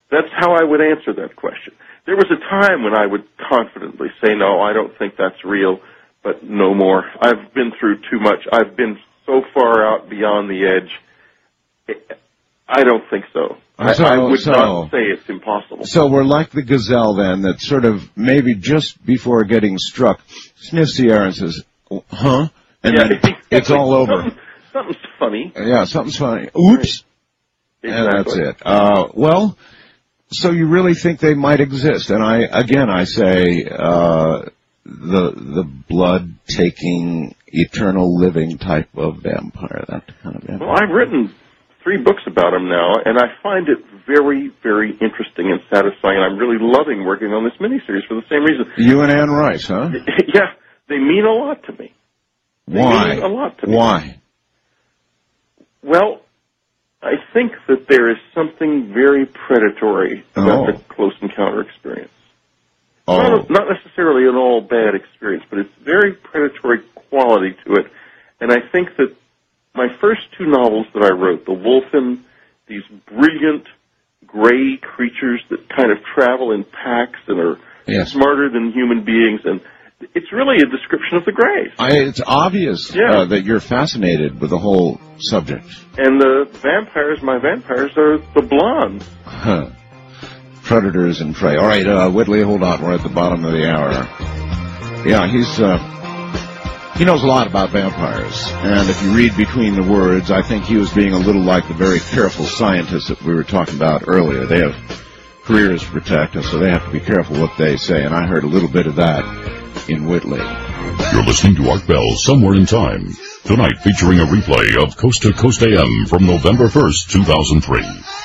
That's how I would answer that question. There was a time when I would confidently say, no, I don't think that's real, but no more. I've been through too much. I've been so far out beyond the edge. I don't think so. I would not say it's impossible. So we're like the gazelle, then, that sort of maybe just before getting struck sniffs the air and says, huh? And then it's all over. Something's funny. Yeah, something's funny. Oops. Right. And that's it. Well, so you really think they might exist? And I say, the blood-taking, eternal living type of vampire, that kind of vampire. Well, I've written 3 books about them now, and I find it very, very interesting and satisfying. I'm really loving working on this miniseries for the same reason. You and Anne Rice, huh? Yeah, they mean a lot to me. Why? They mean a lot to me. Why? Well, I think that there is something very predatory about the close encounter experience. Not necessarily an all bad experience, but it's very predatory quality to it. And I think that my first 2 novels that I wrote, The Wolfen, these brilliant gray creatures that kind of travel in packs and are smarter than human beings, and it's really a description of the Greys. It's obvious that you're fascinated with the whole subject. And the vampires, my vampires, are the blondes. Huh. Predators and prey. All right, Whitley, hold on. We're at the bottom of the hour. Yeah, he knows a lot about vampires. And if you read between the words, I think he was being a little like the very careful scientists that we were talking about earlier. They have careers to protect, and so they have to be careful what they say. And I heard a little bit of that in Whitley. You're listening to Art Bell, Somewhere in Time. Tonight featuring a replay of Coast to Coast AM from November 1st, 2003.